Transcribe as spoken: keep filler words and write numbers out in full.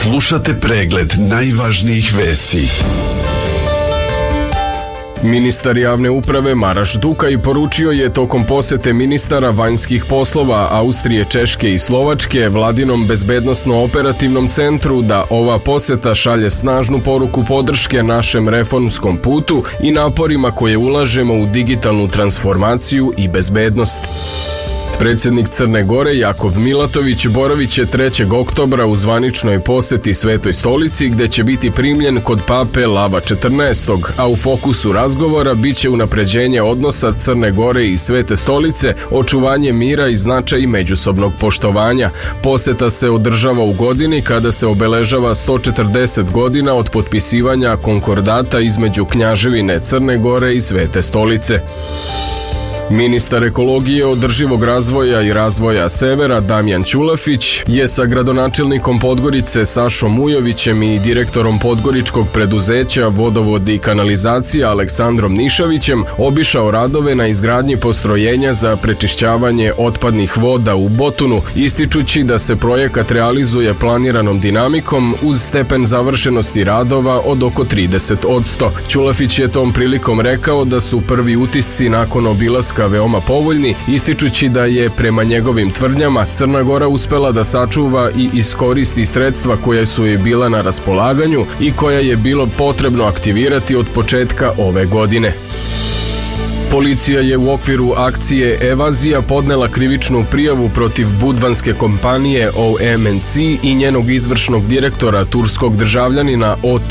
Slušate pregled najvažnijih vesti. Ministar javne uprave Maraš Dukaj poručio je tokom posete ministara vanjskih poslova Austrije, Češke i Slovačke Vladinom bezbednosno-operativnom centru da ova poseta šalje snažnu poruku podrške našem reformskom putu i naporima koje ulažemo u digitalnu transformaciju i bezbednost. Predsjednik Crne Gore Jakov Milatović boravit će trećeg oktobra u zvaničnoj poseti Svetoj stolici gde će biti primljen kod pape Lava četrnaestog, a u fokusu razgovora biće unapređenje odnosa Crne Gore i Svete stolice, očuvanje mira i značaj međusobnog poštovanja. Poseta se održava u godini kada se obeležava sto četrdeset godina od potpisivanja konkordata između Knjaževine Crne Gore i Svete stolice. Ministar ekologije, održivog razvoja i razvoja severa Damjan Ćulafić je sa gradonačelnikom Podgorice Sašom Ujovićem i direktorom podgoričkog preduzeća Vodovod i kanalizacija Aleksandrom Nišavićem obišao radove na izgradnji postrojenja za prečišćavanje otpadnih voda u Botunu, ističući da se projekat realizuje planiranom dinamikom uz stepen završenosti radova od oko trideset posto. Ćulafić je tom prilikom rekao da su prvi utisci nakon obilaska veoma povoljni, ističući da je prema njegovim tvrdnjama Crna Gora uspela da sačuva i iskoristi sredstva koja su joj bila na raspolaganju i koja je bilo potrebno aktivirati od početka ove godine. Policija je u okviru akcije Evazija podnela krivičnu prijavu protiv budvanske kompanije O M N C i njenog izvršnog direktora turskog državljanina O